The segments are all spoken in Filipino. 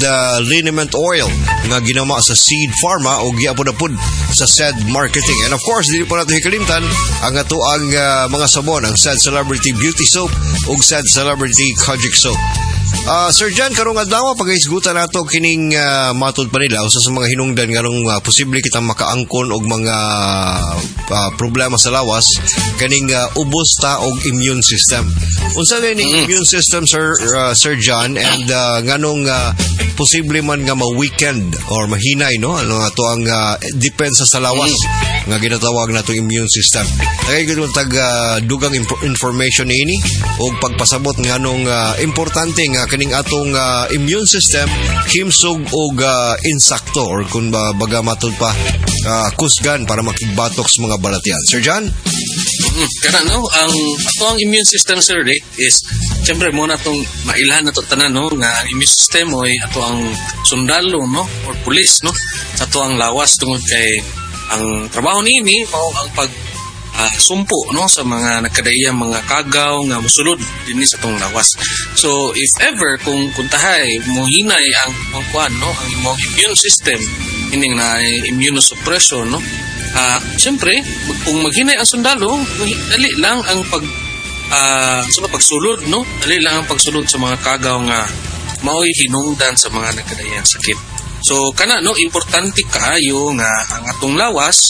liniment oil nga ginama sa Seed Pharma o giapod-apod sa SED Marketing. And of course, dili po nato hikalimtan ang ato ang mga sabon, ang SED Celebrity Beauty Soap ug SED Celebrity Kojic Soap. Sir John, karong adlaw pagahisgutan nato kining matud pa nila usa sa mga hinungdan nganong posible kitang makaangkon og mga problema sa lawas kaning ubos ta og immune system. Unsa ning immune system, Sir John, and nganong posible man nga ma-weakened or mahinay, no? Ano ato ang depensa sa lawas nga ginatawag nato immune system. Kay gud tag dugang information niini og pagpasabot nganong importante nga kaning atong immune system himsog og insakto or kun baga matud pa kusgan para makigbatok sa mga balatian. Sir John? Kana no, ang ato ang immune system, Sir Rick, is siyempre mo na itong mailahan na ito tanan, no, nga ang immune system o ato ang sundalo, no, or pulis, no, sa ato ang lawas tungod kay ang trabaho niini mao ang pag sumpo, no, sa mga nagkadaiyang mga kagaw nga mosulod dinhi sa tong lawas. So if ever kung tahay mohinay ang kuan, no, ang imong immune system, ining na immunosuppression, no, siyempre kung maghinay ang sundalo, dali lang ang pagsulod, no, dali lang ang pagsulod sa mga kagaw nga mao'y hinungdan sa mga nagkadaiyang sakit. So kana, no, importante kaayo nga ang atong lawas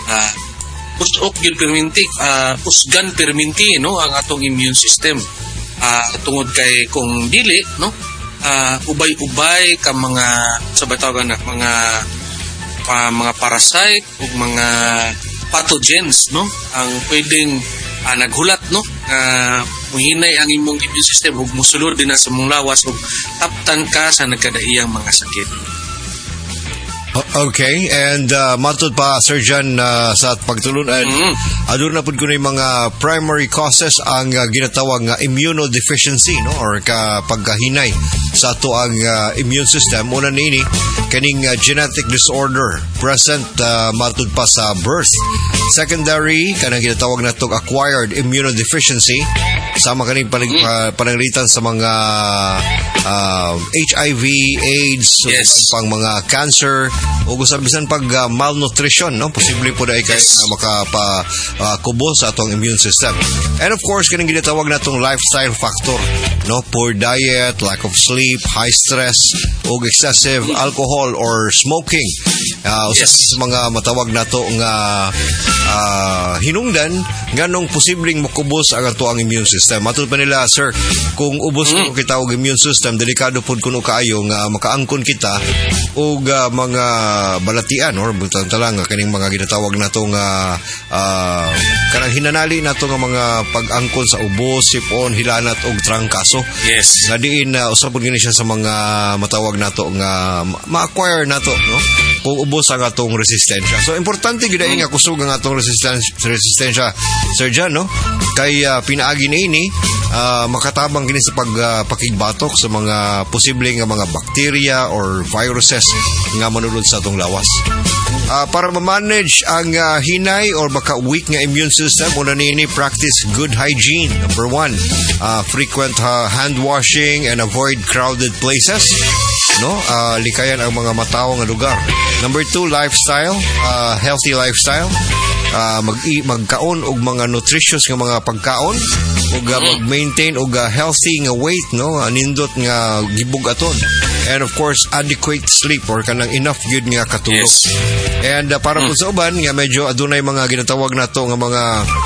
usgan perminti, no, ang atong immune system tungod kay kung dili, no, ubay-ubay ka mga sabay na mga parasite ug mga pathogens, no, ang pwedeng naghulat, no, muhinay ang imong immune system ug mosulod din sa imong lawas ug taptan ka sa nagkadaiyang mga sakit. Okay, and matud pa, Sir John, sa pagtulunan, aduna pud ko na yung mga primary causes ang ginatawag nga immunodeficiency, no, or pagkahinay sa ato ang immune system. Una nini kaning genetic disorder present matud pa sa birth. Secondary kanang ginatawag natong acquired immunodeficiency, sama kaning pananglitan sa mga HIV, AIDS, pang mga cancer o bisan pag malnutrition, no, posible po dai kay makapakubos sa atong immune system. And of course kaning ginatawag natong lifestyle factor, no, poor diet, lack of sleep, high stress o excessive alcohol or smoking. Usa sa mga matawag nato nga hinungdan nganong posibleng makubos ang ato ang immune system. Matud pa nila, sir, kung ubos ko kita og immune system, delikado pud kuno kaayo nga makaangkon kita og mga balatian or butang talang kaning mga ginatawag nato nga kanang hinanali nato nga mga pag-angkon sa ubos, sipon, hilanat og trangkaso. Yes. Nga diin usab pud gini siya sa mga matawag nato nga ma-acquire nato, no, kung ubos ang atong resistensya. So importante gid nga kusog ang atong resistensya, Sir John, no, kay pinaagi niini makatabang gini sa pagpakigbatok sa mga posibleng nga mga bacteria or viruses nga manulod sa atong lawas. Para ma-manage ang hinay or baka weak nga immune system, una nini practice good hygiene. Number 1, frequent hand washing and avoid crowded places, no, likayan ang mga matawo nga lugar. Number 2, lifestyle, healthy lifestyle. Magkaon og mga nutritious nga mga pagkaon ug mag-maintain og healthy nga weight, no, nindot nga gibugaton. And of course adequate sleep or kanang enough gyud nga katulog. And para po sa uban nga medyo adunay mga ginatawag nato nga mga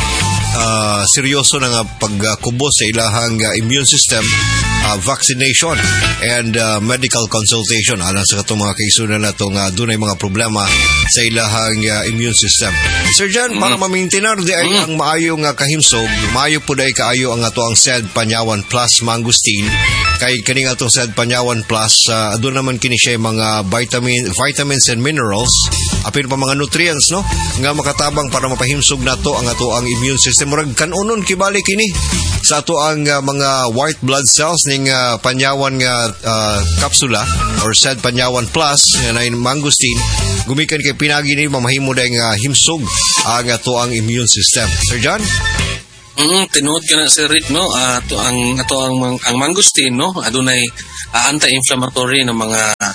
seryoso na nga pagkubos sa ilahang immune system, vaccination and medical consultation alang sa katong mga kaisunan nato nga dunay mga problema sa ilahang immune system. Sir John, para ma-maintainar di ay ang maayo nga kahimsog, maayo po dai kaayo ang ato ang SED Panyawan Plus Mangosteen. Kay kaning atong SED Panyawan Plus, aduna naman kini siya mga vitamins and minerals, apil pa mga nutrients, no, nga makatabang para mapahimsog nato ang ato ang immune system. Murag kanunon kibalik kini sa ato ang mga white blood cells ning Panyawan nga kapsula or SED Panyawan Plus na mangosteen, gumikan kay pinagi ni mamahimo dai nga himsog ang ato ang immune system. Sir John? Tinuod ka na, Sir Rick, no, ang mangosteen, no, adunay anti-inflammatory na mga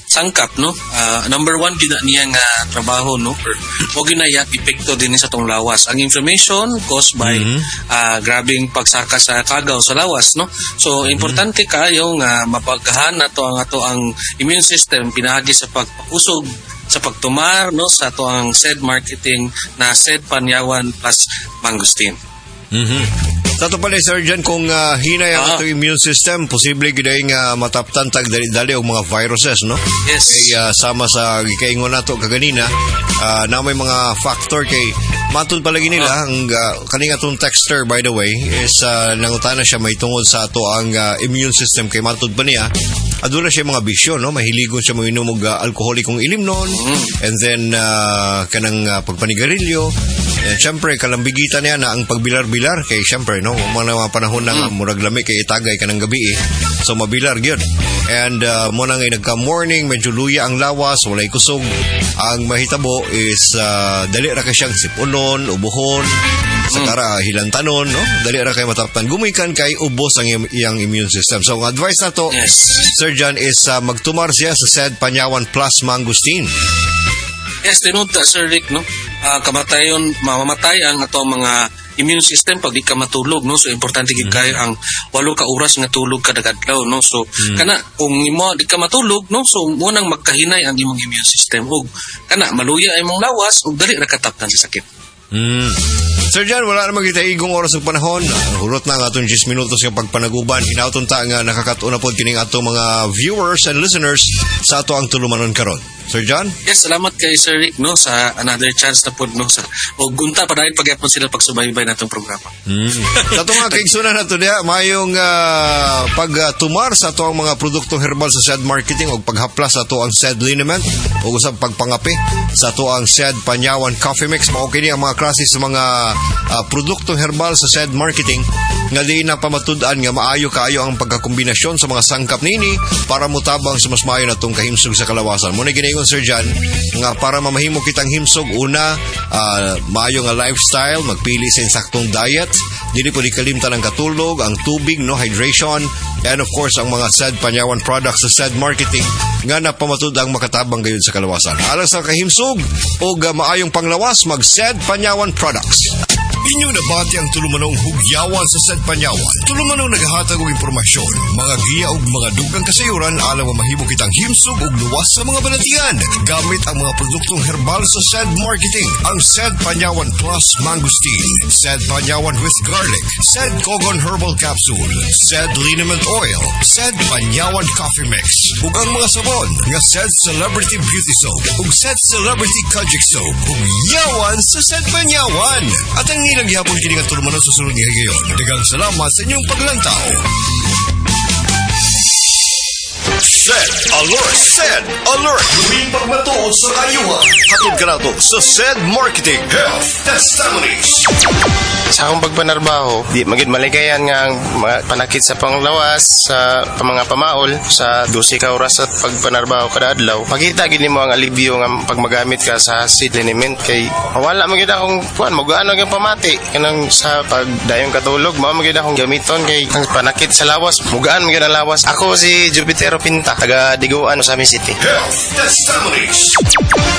sangkap, no? Number one gina niya nga trabaho, no? O ginaya epekto din sa tong lawas. Ang inflammation caused by grabing pagsaka sa kagaw sa lawas, no? So importante kayo nga mapagkahan nato ang immune system pinagi sa pagpausog sa pagtumar, no, sa ato ang SED marketing na SED Panyawan plus Mangustin. Sa ito pala, Sir Jan, kung hinay ang ato immune system, posible giday nga mataptan tag dali-dali o mga viruses, no? Yes. Kaya sama sa gikaingon nato kaganina, na may mga factor kay matud palagi nila ang kaning atong texter, by the way, is nangutana siya may tungod sa ato ang immune system kay matud pa niya aduna siya mga bisyo, no? Mahiligon siya mainom og alkoholikong ilimnon, and then kanang pagpanigarilyo, and syempre kalambigitan niya na ang pagbilar-bilar kay syempre, no, mga panahon na murag lami kay itagay kanang gabi so mabilar gyud, and mo nang nagka-morning medyo luya ang lawas, walay kusog. Ang mahitabo is dali ra kay siyang sipunon, ubuhon, sakara hilantanon, no? Dali ra kay mataptan gumikan kay ubos ang iyang immune system. So ang advice na to, Sir John, is magtumar siya sa SED Panyawan plus Mangustin. Yes, tinunta, Sir Rick, no? Mamamatay ang ato mga immune system pag di ka matulog, no? So importante gid kayo ang 8 ka oras nga tulog kada adlaw, no? So kana kung imo di ka matulog, no? So munang magkahinay ang imong immune system ug kana maluya imong lawas ug dali ra kataptan sa sakit. Sir John, wala namang kita igong oras ng panahon. Hurot na nga atong 10 minutos ng pagpanaguban. Hinauton ta nga nakakatuon na po kining ato mga viewers and listeners sa ato ang tulumanon karon. Sir John? Yes, salamat kay Sir Rick, no, sa another chance na po, no, sa o gunta pa dahil pagyapon sila pagsubaybay natong programa. Sa ito nga kaigsunan na ito niya, mayong pagtumar sa ito ang mga produktong herbal sa SED marketing o paghaplas sa ito ang SED liniment o usap pagpangapi sa ito ang SED Panyawan Coffee Mix. Maukini ang mga klase sa mga produktong herbal sa SED marketing nga di na pamatud-an nga maayo kaayo ang pagkakombinasyon sa mga sangkap nini para mutabang sa mas maayo na itong kahimsog sa kalawasan. Muna ginayon, Sir John, nga para mamahimo kitang himsog, una, maayo nga lifestyle, magpili sa insaktong diet, dili po di kalimtan ang katulog, ang tubig, no, hydration, and of course, ang mga SED Panyawan products sa SED marketing nga napamatud ang makatabang gayon sa kalawasan. Alang sa kahimsog o maayong panglawas, mag SED Panyawan products. Inyong nabati ang tulumanong hugyawan sa SED Panyawan. Tulumanong naghahatag og impormasyon, mga giya ug mga dugang kasayuran alang mamahimo kitang himsog ug luwas sa mga balatian. Gamit ang mga produktong herbal sa SED marketing, ang SED Panyawan plus Mangustin, SED Panyawan with garlic, SED Kogon herbal capsule, SED liniment oil, SED Panyawan coffee mix, ug ang mga sabon nga SED Celebrity Beauty Soap ug SED Celebrity Kojic Soap ug yawan sa SED Panyawan. At ang ilang gihapon kini nga tulumanon sa sunod nga higayon. Daghang salamat sa inyong paglantaw. SED Alert! SED Alert! Luming pagmatuod sa kayuhan. Hatod ka na ito sa SED Marketing Health Testimonies. Sa akong pagpanarbaho, di magid maligayan nga ang panakit sa panglawas, sa mga pamaol, sa 12 ka oras sa pagpanarbaho kada adlaw. Makita gid nimo ang alibyo nga pag magamit ka sa SED liniment kay wala magid akong magaan ang pamati kanang sa pagdayon katulog, magid akong gamiton kay ang panakit sa lawas, mugaan magid ang lawas. Ako si Jupiter Pinta, taga Diguan sa City. Health Testimonies.